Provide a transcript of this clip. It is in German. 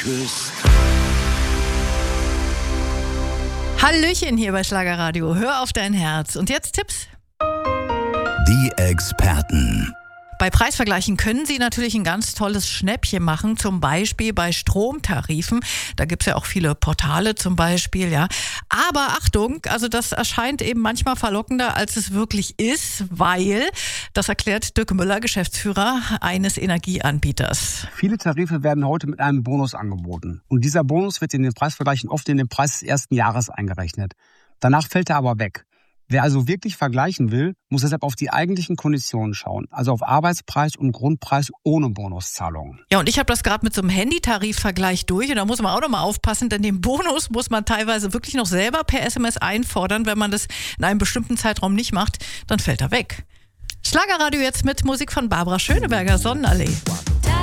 küsst. Hallöchen hier bei Schlagerradio. Hör auf dein Herz. Und jetzt Tipps. Die Experten. Bei Preisvergleichen können Sie natürlich ein ganz tolles Schnäppchen machen, zum Beispiel bei Stromtarifen. Da gibt's ja auch viele Portale zum Beispiel, ja. Aber Achtung, also das erscheint eben manchmal verlockender, als es wirklich ist, weil, das erklärt Dirk Müller, Geschäftsführer eines Energieanbieters. Viele Tarife werden heute mit einem Bonus angeboten. Und dieser Bonus wird in den Preisvergleichen oft in den Preis des ersten Jahres eingerechnet. Danach fällt er aber weg. Wer also wirklich vergleichen will, muss deshalb auf die eigentlichen Konditionen schauen, also auf Arbeitspreis und Grundpreis ohne Bonuszahlungen. Ja, und ich habe das gerade mit so einem Handytarifvergleich durch und da muss man auch nochmal aufpassen, denn den Bonus muss man teilweise wirklich noch selber per SMS einfordern. Wenn man das in einem bestimmten Zeitraum nicht macht, dann fällt er weg. Schlagerradio jetzt mit Musik von Barbara Schöneberger, Sonnenallee.